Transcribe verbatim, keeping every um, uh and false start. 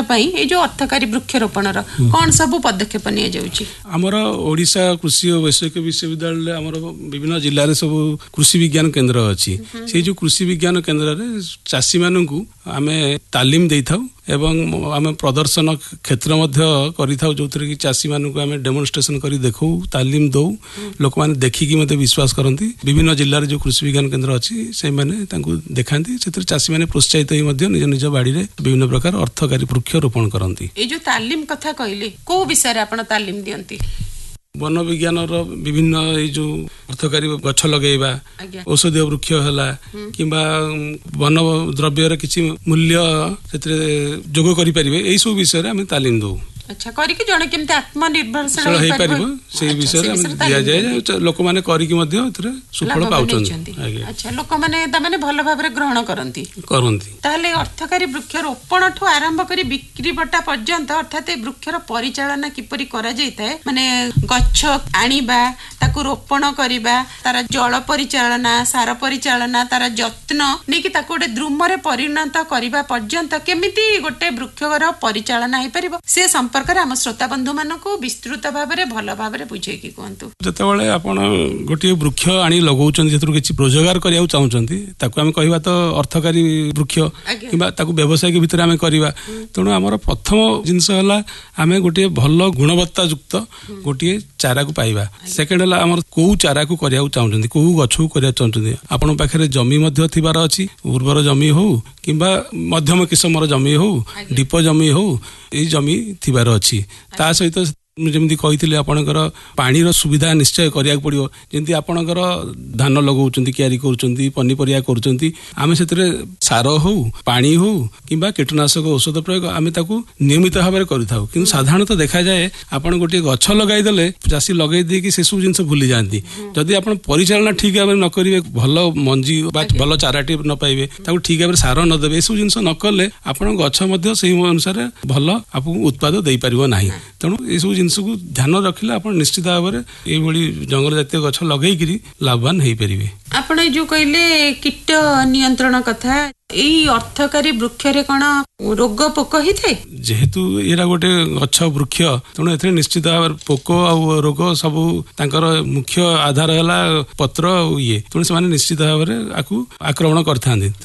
पई ए जो अर्थकारी वृक्षरोपणर कौन सब पदक्षेप निया जाउची? हमर ओडिशा कृषि और वैषयिक विश्वविद्यालय हमर विभिन्न जिल्ला रे सब कृषि विज्ञान केंद्र अछि। से जो कृषि विज्ञान केंद्र रे चासी मानकु आमे तालीम देइथाउ एवं आमे प्रदर्शन क्षेत्र मध्य करिथाउ जोथरे कि चासी मानकु आमे डेमोन्स्ट्रेशन करी देखौ तालीम दौ लोक माने देखि कि मते विश्वास करंती। विभिन्न जिल्ला रे जो कृषि विज्ञान केंद्र अछि से माने तांकु देखांती सेतिर चासी माने प्रोत्साहित होई मध्य निज निज बाड़ी रे विभिन्न प्रकार अर्थकारी वृक्ष रोपण करंती। ए जो तालीम कथा कहले को विषय रे आपण तालीम दियंती? वन विज्ञान विभिन्न जो अर्थकारी गछ लगेगा औषधीय वृक्ष है कि वन द्रव्यर किसी मूल्य जोग करें सब विषय में तालीम दौ। अच्छा करके जने केमते आत्मनिर्भरशील होई परिबो से विषय में दिया जाय लोक माने करी कि मध्य एथरे सुफल पाउछन। अच्छा लोक माने त माने भलो भाबरे ग्रहण करंती करंती ताले अर्थकारी वृक्षरोपण ठो आरंभ करी बिक्री बटा पर्यंत अर्थात वृक्षर परिचालना किपरि करा जायताय माने गछ आनिबा ताकू रोपण करिबा तार जल परिचालना सार परिचालना तार जत्न नै कि ताकू गोटे द्रुम रे परिणत करिबा पर्यंत केमिति गोटे वृक्षर परिचालना हे परिबो से संपर्क आम श्रोता बंधु मानक विस्तृत भाव में भल भाव में बुझे कि कहतु। जितेबाला आपण गोटे वृक्ष आनी लगौछन जेतु किछि रोजगार करिया चाहउछंती ताकू हम कहबा तो अर्थकारी वृक्ष किबा ताकू व्यवसाय के भीतर हम करबा तणु हमर प्रथम जिंस हला हमें गोटे भल गुणवत्ता युक्त गोटे चारा को पाइबा। सेकंड हला हमर को चारा को करिया चाहउछंती को गछ को करिया चाहउछंती आपण पाखरे जमी मध्य थिबार अछि उर्वर जमी हो किबा मध्यम किस्मर जमी हो दीप जमी हो ए जमी थिबार अछि ता सहित जमी कही आपणकर पानी सुविधा निश्चय करिया पड़ो जमी आपणकर धान लगौंट क्यारी कर पनीपरिया करें सार हो पानी हो कि कीटनाशक औषध प्रयोग आम नियमित भाव में करूँ कि साधारणतः देखा जाए आपन गोटे गछ लगईदे चाषी लगे दी से सब जिन भूली जाती जदि आप परिचालना ठीक भाव न करेंगे भल मंजी भल चाराटी न पाइबे ठीक भाव सार नदेवे सब जिन न कले आप गछ अनुसार भल आपको उत्पाद दे पार ना तेणु ये सब जिन को ध्यान रखिले आप निश्चित भाव में ये जंगल जातीय गछ लगे लाभवान हो पारे। आपण जो कहले कीट नियंत्रण कथा एई अर्थकारी वृक्ष रे कौन रोग पोक ही थे जेहेतु एरा गोटे गछ वृक्ष तेणु एथे निश्चित भाव पोक आ रोग सब तांकर मुख्य आधार है पत्र ये तेणु से निश्चित भाव में आक्रमण करथांती।